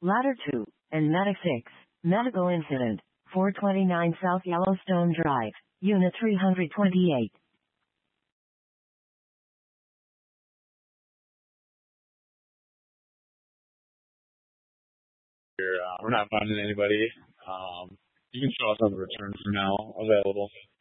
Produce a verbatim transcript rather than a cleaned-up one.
Ladder two, and Medic six, medical incident, four twenty-nine South Yellowstone Drive, Unit three twenty-eight. We're, uh, we're not finding anybody. Um, you can show us on the return for now available.